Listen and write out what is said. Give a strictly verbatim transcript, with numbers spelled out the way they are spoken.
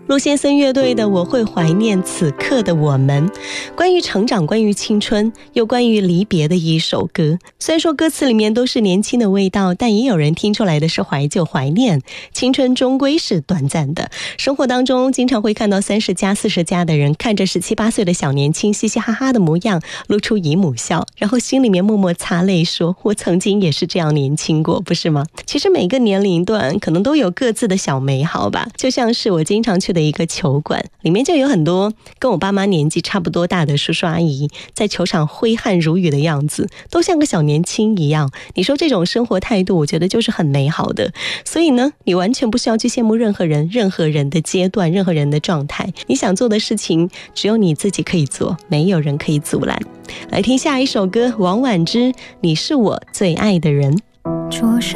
陆先生乐队的《我会怀念此刻的我们》，关于成长，关于青春，又关于离别的一首歌。虽然说歌词里面都是年轻的味道，但也有人听出来的是怀旧怀念。青春终归是短暂的，生活当中经常会看到三十加四十加的人看着十七八岁的小年轻嘻嘻哈哈的模样，露出姨母笑，然后心里面默默擦泪说，我曾经也是这样年轻过，不是吗？其实每个年龄段可能都有各自的小美好吧，就像是我经常去的一个球馆，里面就有很多跟我爸妈年纪差不多大的叔叔阿姨，在球场挥汗如雨的样子，都像个小年轻一样。你说这种生活态度，我觉得就是很美好的。所以呢，你完全不需要去羡慕任何人，任何人的阶段，任何人的状态。你想做的事情，只有你自己可以做，没有人可以阻拦。来听下一首歌，王菀之《你是我最爱的人》。桌上